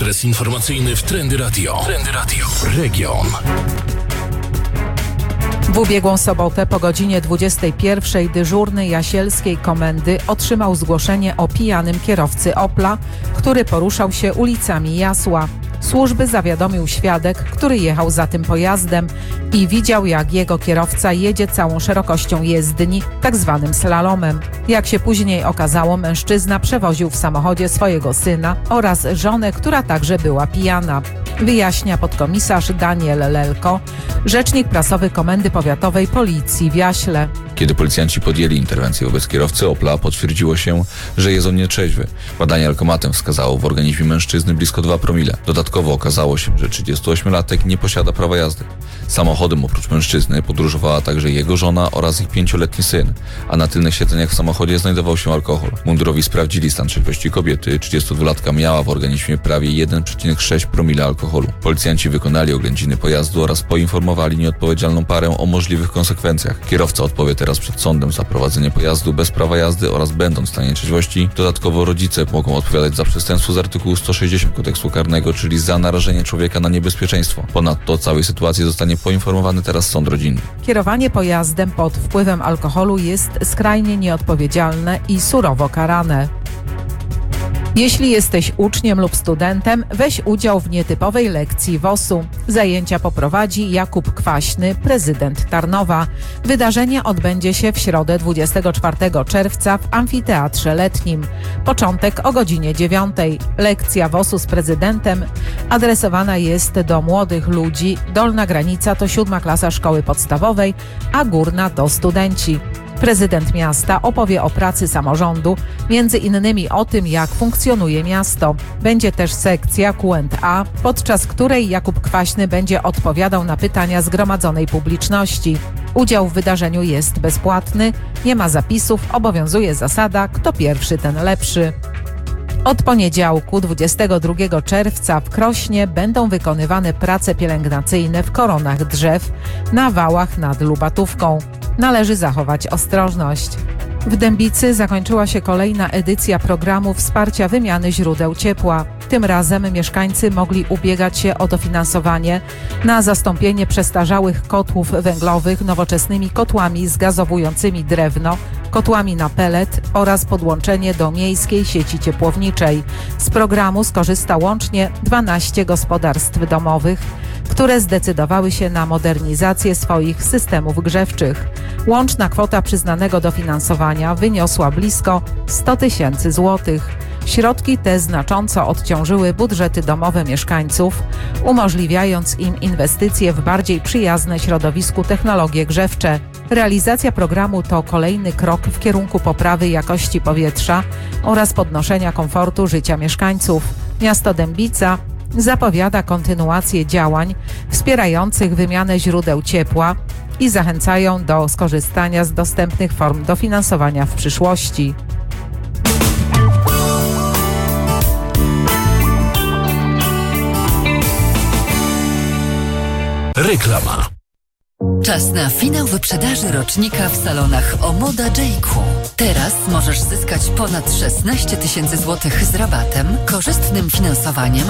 Adres informacyjny w Trendy Radio. Trendy Radio. Region. W ubiegłą sobotę po godzinie 21 dyżurny Jasielskiej Komendy otrzymał zgłoszenie o pijanym kierowcy Opla, który poruszał się ulicami Jasła. Służby zawiadomił świadek, który jechał za tym pojazdem i widział, jak jego kierowca jedzie całą szerokością jezdni, tak zwanym slalomem. Jak się później okazało, mężczyzna przewoził w samochodzie swojego syna oraz żonę, która także była pijana. Wyjaśnia podkomisarz Daniel Lelko, rzecznik prasowy Komendy Powiatowej Policji w Jaśle. Kiedy policjanci podjęli interwencję wobec kierowcy Opla, potwierdziło się, że jest on nietrzeźwy. Badanie alkomatem wskazało w organizmie mężczyzny blisko 2 promile. Dodatkowo okazało się, że 38-latek nie posiada prawa jazdy. Samochodem oprócz mężczyzny podróżowała także jego żona oraz ich 5-letni syn, a na tylnych siedzeniach w samochodzie znajdował się alkohol. Mundurowi sprawdzili stan trzeźwości kobiety. 32-latka miała w organizmie prawie 1,6 promile alkoholu. Policjanci wykonali oględziny pojazdu oraz poinformowali nieodpowiedzialną parę o możliwych konsekwencjach. Kierowca odpowie teraz przed sądem za prowadzenie pojazdu bez prawa jazdy oraz będąc w stanie trzeźwości. Dodatkowo rodzice mogą odpowiadać za przestępstwo z artykułu 160 Kodeksu Karnego, czyli za narażenie człowieka na niebezpieczeństwo. Ponadto o całej sytuacji zostanie poinformowany teraz sąd rodzinny. Kierowanie pojazdem pod wpływem alkoholu jest skrajnie nieodpowiedzialne i surowo karane. Jeśli jesteś uczniem lub studentem, weź udział w nietypowej lekcji WOS-u. Zajęcia poprowadzi Jakub Kwaśny, prezydent Tarnowa. Wydarzenie odbędzie się w środę 24 czerwca w Amfiteatrze Letnim. Początek o godzinie 9. Lekcja WOS-u z prezydentem adresowana jest do młodych ludzi. Dolna granica to 7. klasa szkoły podstawowej, a górna to studenci. Prezydent miasta opowie o pracy samorządu, między innymi o tym, jak funkcjonuje miasto. Będzie też sekcja Q&A, podczas której Jakub Kwaśny będzie odpowiadał na pytania zgromadzonej publiczności. Udział w wydarzeniu jest bezpłatny, nie ma zapisów, obowiązuje zasada kto pierwszy, ten lepszy. Od poniedziałku 22 czerwca w Krośnie będą wykonywane prace pielęgnacyjne w koronach drzew na wałach nad Lubatówką. Należy zachować ostrożność. W Dębicy zakończyła się kolejna edycja programu wsparcia wymiany źródeł ciepła. Tym razem mieszkańcy mogli ubiegać się o dofinansowanie na zastąpienie przestarzałych kotłów węglowych nowoczesnymi kotłami zgazowującymi drewno, kotłami na pelet oraz podłączenie do miejskiej sieci ciepłowniczej. Z programu skorzysta łącznie 12 gospodarstw domowych, które zdecydowały się na modernizację swoich systemów grzewczych. Łączna kwota przyznanego dofinansowania wyniosła blisko 100 000 złotych. Środki te znacząco odciążyły budżety domowe mieszkańców, umożliwiając im inwestycje w bardziej przyjazne środowisku technologie grzewcze. Realizacja programu to kolejny krok w kierunku poprawy jakości powietrza oraz podnoszenia komfortu życia mieszkańców. Miasto Dębica zapowiada kontynuację działań wspierających wymianę źródeł ciepła i zachęcają do skorzystania z dostępnych form dofinansowania w przyszłości. Reklama. Czas na finał wyprzedaży rocznika w salonach Omoda J.Crew. Teraz możesz zyskać ponad 16 000 złotych z rabatem, korzystnym finansowaniem